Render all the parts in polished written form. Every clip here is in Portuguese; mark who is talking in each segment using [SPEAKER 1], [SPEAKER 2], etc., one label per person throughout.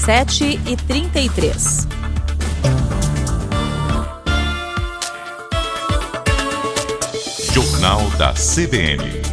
[SPEAKER 1] 7h33.
[SPEAKER 2] Jornal da CBN.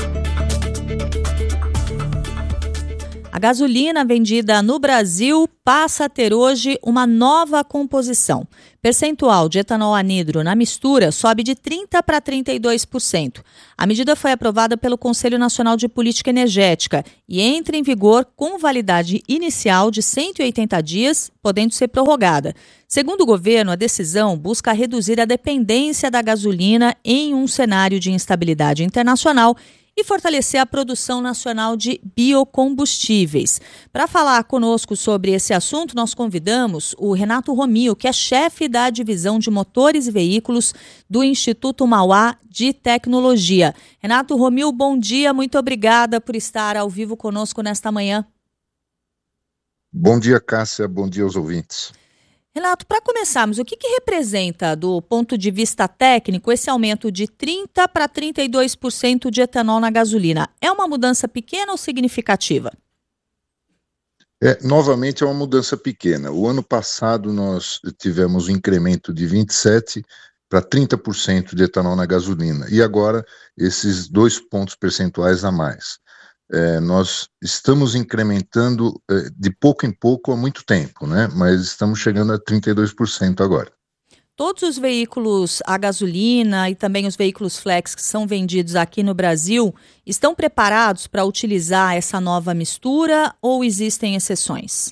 [SPEAKER 1] A gasolina vendida no Brasil passa a ter hoje uma nova composição. Percentual de etanol anidro na mistura sobe de 30% para 32%. A medida foi aprovada pelo Conselho Nacional de Política Energética e entra em vigor com validade inicial de 180 dias, podendo ser prorrogada. Segundo o governo, a decisão busca reduzir a dependência da gasolina em um cenário de instabilidade internacional e fortalecer a produção nacional de biocombustíveis. Para falar conosco sobre esse assunto, nós convidamos o Renato Romil, que é chefe da divisão de motores e veículos do Instituto Mauá de Tecnologia. Renato Romil, bom dia, muito obrigada por estar ao vivo conosco nesta manhã.
[SPEAKER 3] Bom dia, Cássia, bom dia aos ouvintes.
[SPEAKER 1] Renato, para começarmos, o que representa, do ponto de vista técnico, esse aumento de 30% para 32% de etanol na gasolina? É uma mudança pequena ou significativa?
[SPEAKER 3] Novamente é uma mudança pequena. O ano passado nós tivemos um incremento de 27% para 30% de etanol na gasolina. E agora esses 2 pontos percentuais a mais. Nós estamos incrementando de pouco em pouco há muito tempo, né? Mas estamos chegando a 32% agora.
[SPEAKER 1] Todos os veículos a gasolina e também os veículos flex que são vendidos aqui no Brasil estão preparados para utilizar essa nova mistura ou existem exceções?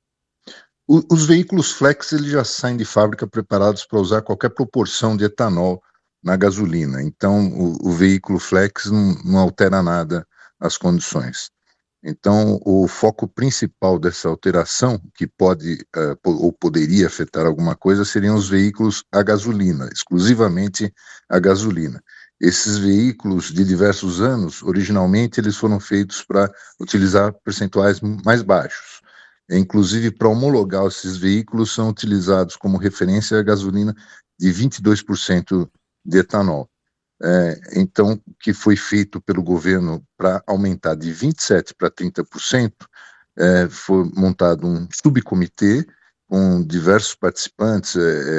[SPEAKER 3] Os veículos flex eles já saem de fábrica preparados para usar qualquer proporção de etanol na gasolina. Então o veículo flex não altera nada as condições. Então, o foco principal dessa alteração, que pode ou poderia afetar alguma coisa, seriam os veículos a gasolina, exclusivamente a gasolina. Esses veículos de diversos anos, originalmente, eles foram feitos para utilizar percentuais mais baixos. Inclusive, para homologar esses veículos, são utilizados como referência a gasolina de 22% de etanol. Então, o que foi feito pelo governo para aumentar de 27% para 30%, foi montado um subcomitê com diversos participantes,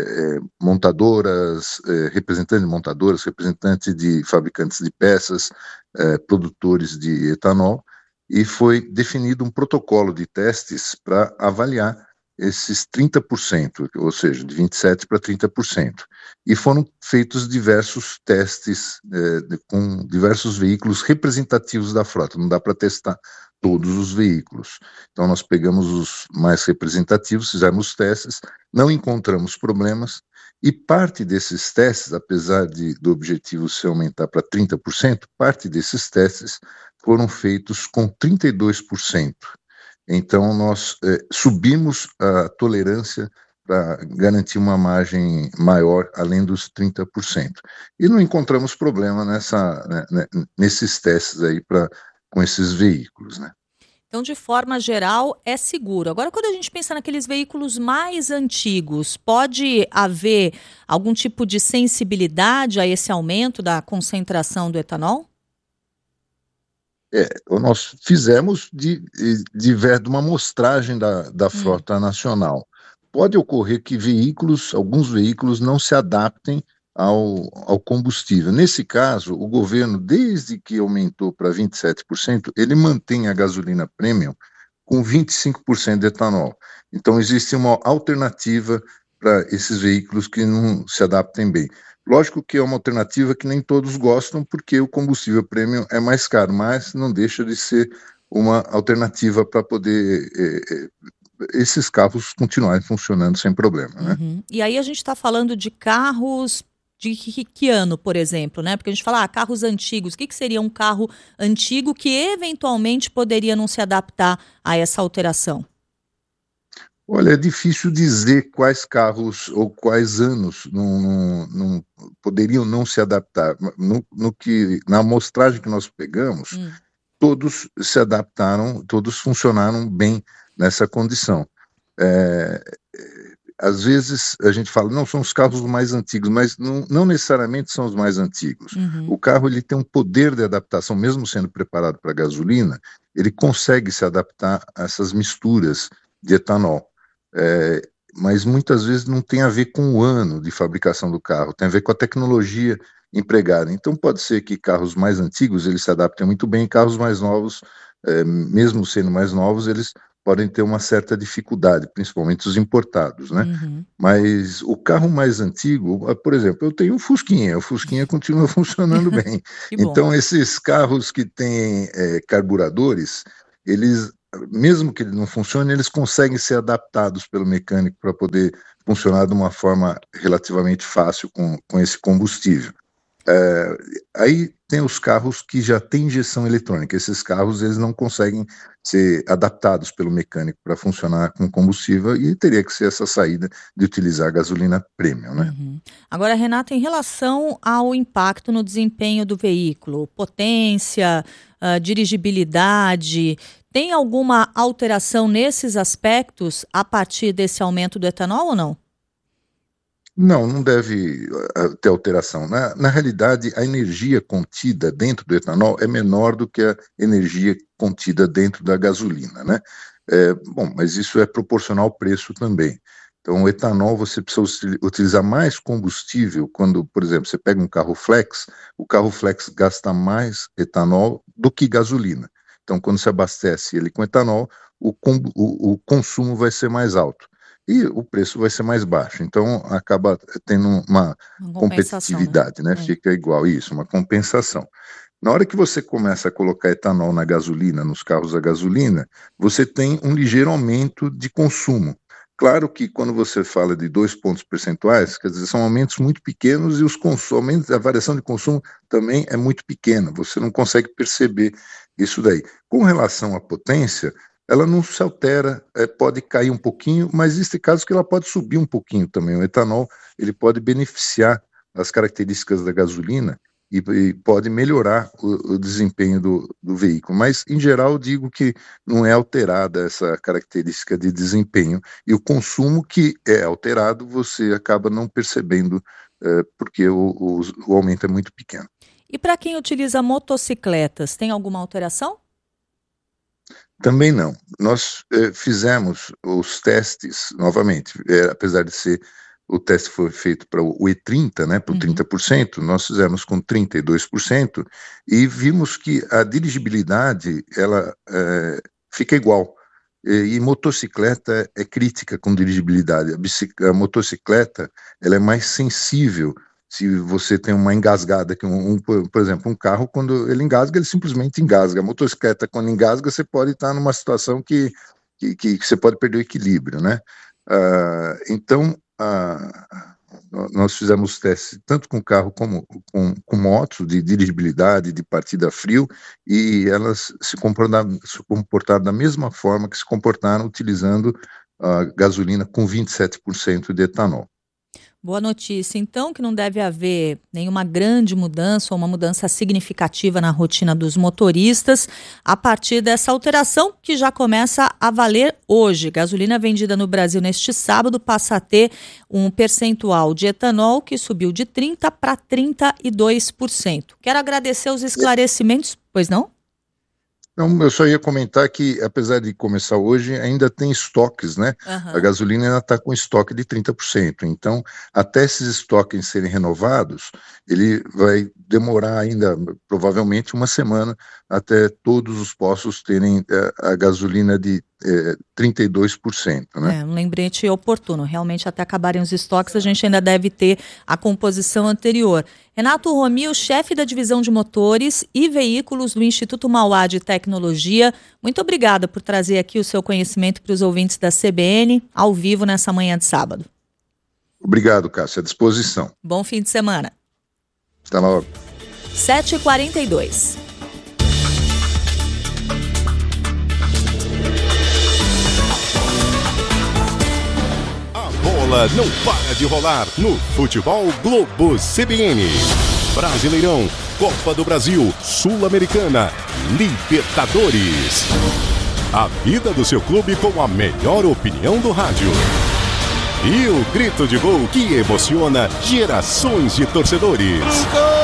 [SPEAKER 3] montadoras, representantes de montadoras, representantes de fabricantes de peças, produtores de etanol, e foi definido um protocolo de testes para avaliar esses 30%, ou seja, de 27% para 30%. E foram feitos diversos testes com diversos veículos representativos da frota. Não dá para testar todos os veículos. Então nós pegamos os mais representativos, fizemos testes, não encontramos problemas, e parte desses testes, apesar do objetivo ser aumentar para 30%, parte desses testes foram feitos com 32%. Então, nós subimos a tolerância para garantir uma margem maior, além dos 30%. E não encontramos problema nesses testes aí com esses veículos, né?
[SPEAKER 1] Então, de forma geral, é seguro. Agora, quando a gente pensa naqueles veículos mais antigos, pode haver algum tipo de sensibilidade a esse aumento da concentração do etanol?
[SPEAKER 3] Nós fizemos de uma amostragem da frota nacional. Pode ocorrer que alguns veículos não se adaptem ao combustível. Nesse caso, o governo, desde que aumentou para 27%, ele mantém a gasolina premium com 25% de etanol. Então, existe uma alternativa para esses veículos que não se adaptem bem. Lógico que é uma alternativa que nem todos gostam, porque o combustível premium é mais caro, mas não deixa de ser uma alternativa para poder esses carros continuarem funcionando sem problema, né?
[SPEAKER 1] E aí a gente está falando de carros de que ano, por exemplo, né? Porque a gente fala, carros antigos. O que seria um carro antigo que eventualmente poderia não se adaptar a essa alteração?
[SPEAKER 3] Olha, é difícil dizer quais carros ou quais anos não poderiam não se adaptar. Na amostragem que nós pegamos, todos se adaptaram, todos funcionaram bem nessa condição. Às vezes a gente fala, não, são os carros mais antigos, mas não necessariamente são os mais antigos. O carro ele tem um poder de adaptação, mesmo sendo preparado para gasolina, ele consegue se adaptar a essas misturas de etanol. Mas muitas vezes não tem a ver com o ano de fabricação do carro, tem a ver com a tecnologia empregada. Então pode ser que carros mais antigos eles se adaptem muito bem, carros mais novos, mesmo sendo mais novos, eles podem ter uma certa dificuldade, principalmente os importados, né?
[SPEAKER 1] Uhum.
[SPEAKER 3] Mas o carro mais antigo, por exemplo, eu tenho o Fusquinha continua funcionando bem.
[SPEAKER 1] Que bom.
[SPEAKER 3] Então esses carros que têm carburadores, eles, mesmo que ele não funcione, eles conseguem ser adaptados pelo mecânico para poder funcionar de uma forma relativamente fácil com esse combustível. Aí tem os carros que já têm injeção eletrônica. Esses carros eles não conseguem ser adaptados pelo mecânico para funcionar com combustível e teria que ser essa saída de utilizar a gasolina premium, né?
[SPEAKER 1] Uhum. Agora, Renato, em relação ao impacto no desempenho do veículo, potência, dirigibilidade, tem alguma alteração nesses aspectos a partir desse aumento do etanol ou não?
[SPEAKER 3] Não deve ter alteração. Na realidade, a energia contida dentro do etanol é menor do que a energia contida dentro da gasolina, né? Bom, mas isso é proporcional ao preço também. Então, o etanol, você precisa utilizar mais combustível quando, por exemplo, você pega um carro flex, o carro flex gasta mais etanol do que gasolina. Então, quando você abastece ele com etanol, o consumo vai ser mais alto. E o preço vai ser mais baixo, então acaba tendo uma competitividade, né? Fica igual isso, uma compensação. Na hora que você começa a colocar etanol na gasolina, nos carros a gasolina, você tem um ligeiro aumento de consumo. Claro que quando você fala de 2 pontos percentuais, quer dizer, são aumentos muito pequenos e a variação de consumo também é muito pequena, você não consegue perceber isso daí. Com relação à potência, ela não se altera, pode cair um pouquinho, mas existe casos que ela pode subir um pouquinho também. O etanol ele pode beneficiar as características da gasolina e pode melhorar o desempenho do veículo. Mas, em geral, eu digo que não é alterada essa característica de desempenho. E o consumo que é alterado, você acaba não percebendo, porque o aumento é muito pequeno.
[SPEAKER 1] E para quem utiliza motocicletas, tem alguma alteração?
[SPEAKER 3] Também não. Nós fizemos os testes, novamente, apesar de ser, o teste foi feito para o E30, né, para o 30%, nós fizemos com 32% e vimos que a dirigibilidade, ela fica igual. E motocicleta é crítica com dirigibilidade. A motocicleta, ela é mais sensível se você tem uma engasgada, por exemplo, um carro, quando ele engasga, ele simplesmente engasga. A motocicleta, quando engasga, você pode estar numa situação que você pode perder o equilíbrio, né? Então, nós fizemos testes tanto com carro como com motos, de dirigibilidade, de partida a frio, e elas se comportaram da mesma forma que se comportaram utilizando a gasolina com 27% de etanol.
[SPEAKER 1] Boa notícia, então, que não deve haver nenhuma grande mudança ou uma mudança significativa na rotina dos motoristas a partir dessa alteração que já começa a valer hoje. Gasolina vendida no Brasil neste sábado passa a ter um percentual de etanol que subiu de 30% para 32%. Quero agradecer os esclarecimentos, pois não?
[SPEAKER 3] Então, eu só ia comentar que, apesar de começar hoje, ainda tem estoques, né? A gasolina ainda está com estoque de 30%. Então, até esses estoques serem renovados, ele vai demorar ainda, provavelmente, uma semana até todos os postos terem a gasolina de 32%, né?
[SPEAKER 1] Um lembrete oportuno. Realmente, até acabarem os estoques, a gente ainda deve ter a composição anterior. Renato Romil, chefe da divisão de motores e veículos do Instituto Mauá de Tecnologia, muito obrigada por trazer aqui o seu conhecimento para os ouvintes da CBN, ao vivo nessa manhã de sábado.
[SPEAKER 3] Obrigado, Cássio, à disposição.
[SPEAKER 1] Bom fim de semana.
[SPEAKER 3] Até logo.
[SPEAKER 1] 7h42.
[SPEAKER 2] Bola não para de rolar no Futebol Globo CBN. Brasileirão, Copa do Brasil, Sul-Americana, Libertadores. A vida do seu clube com a melhor opinião do rádio. E o grito de gol que emociona gerações de torcedores.